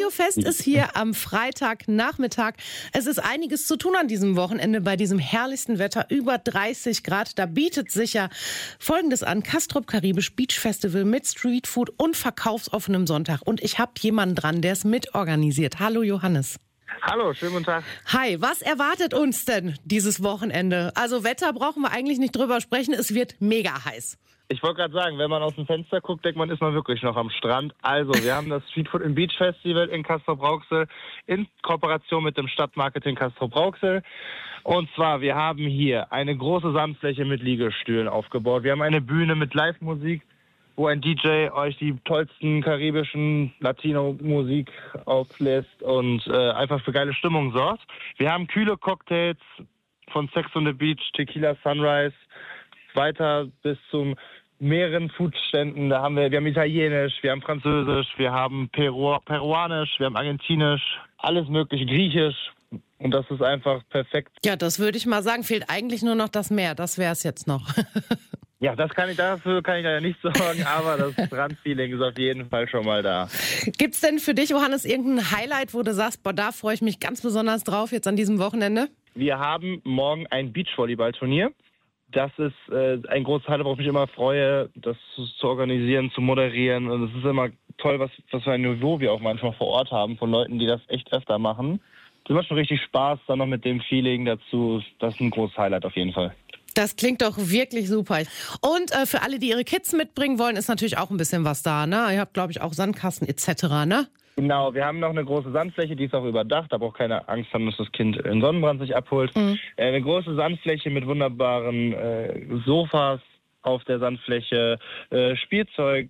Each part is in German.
Radiofest ist hier am Freitagnachmittag. Es ist einiges zu tun an diesem Wochenende bei diesem herrlichsten Wetter, über 30 Grad. Da bietet sich ja Folgendes an: Castrop Caribisch Beach Festival mit Streetfood und verkaufsoffenem Sonntag. Und ich habe jemanden dran, der es mitorganisiert. Hallo Johannes. Hallo, schönen guten Tag. Hi, was erwartet uns denn dieses Wochenende? Also Wetter brauchen wir eigentlich nicht drüber sprechen, es wird mega heiß. Ich wollte gerade sagen, wenn man aus dem Fenster guckt, denkt man, ist man wirklich noch am Strand. Also, wir haben das Streetfood and Beach Festival in Castrop-Rauxel in Kooperation mit dem Stadtmarketing Castrop-Rauxel. Und zwar, wir haben hier eine große Sandfläche mit Liegestühlen aufgebaut. Wir haben eine Bühne mit Live-Musik, wo ein DJ euch die tollsten karibischen Latino-Musik auflässt und einfach für geile Stimmung sorgt. Wir haben kühle Cocktails von Sex on the Beach, Tequila Sunrise, weiter bis zum mehreren Foodständen. Wir haben Italienisch, wir haben Französisch, wir haben Peruanisch, wir haben Argentinisch, alles mögliche, Griechisch. Und das ist einfach perfekt. Ja, das würde ich mal sagen. Fehlt eigentlich nur noch das Meer. Das wäre es jetzt noch. Ja, dafür kann ich leider nicht sorgen, aber das Strandfeeling ist auf jeden Fall schon mal da. Gibt's denn für dich, Johannes, irgendein Highlight, wo du sagst, boah, da freue ich mich ganz besonders drauf jetzt an diesem Wochenende? Wir haben morgen ein Beachvolleyballturnier. Das ist ein großes Highlight, worauf ich immer freue, das zu organisieren, zu moderieren. Und es ist immer toll, was für ein Niveau wir auch manchmal vor Ort haben von Leuten, die das echt öfter machen. Das macht schon richtig Spaß, dann noch mit dem Feeling dazu. Das ist ein großes Highlight auf jeden Fall. Das klingt doch wirklich super. Und für alle, die ihre Kids mitbringen wollen, ist natürlich auch ein bisschen was da, ne? Ihr habt, glaube ich, auch Sandkasten etc., ne? Genau, wir haben noch eine große Sandfläche, die ist auch überdacht, da braucht keine Angst haben, dass das Kind einen Sonnenbrand sich abholt. Eine große Sandfläche mit wunderbaren Sofas auf der Sandfläche, Spielzeug,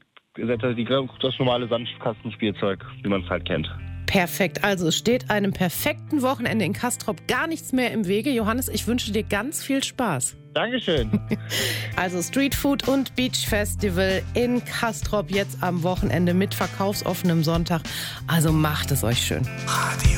das normale Sandkastenspielzeug, wie man es halt kennt. Perfekt, also es steht einem perfekten Wochenende in Castrop gar nichts mehr im Wege. Johannes, ich wünsche dir ganz viel Spaß. Dankeschön. Also Streetfood und Beach Festival in Castrop jetzt am Wochenende mit verkaufsoffenem Sonntag. Also macht es euch schön.